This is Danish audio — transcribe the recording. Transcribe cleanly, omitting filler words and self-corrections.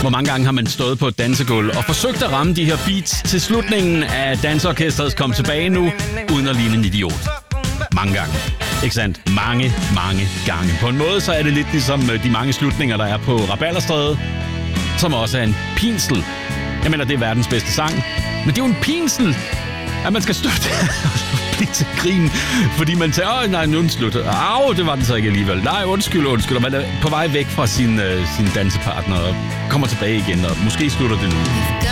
Hvor mange gange har man stået på et dansegulv og forsøgt at ramme de her beats til slutningen af danseorkestrets Kom tilbage nu, uden at ligne en idiot? Mange gange. Ikke sandt? Mange gange. På en måde så er det lidt ligesom de mange slutninger, der er på Rabalderstræde, som også er en pinsel. Jeg mener, det er verdens bedste sang. Men det er jo en pinsel, at man skal støtte blive til grin, fordi man tænker, nej, nu er den slut. Det var den så ikke alligevel. Nej, undskyld. Og man er på vej væk fra sin dansepartner og kommer tilbage igen, og måske slutter det nu.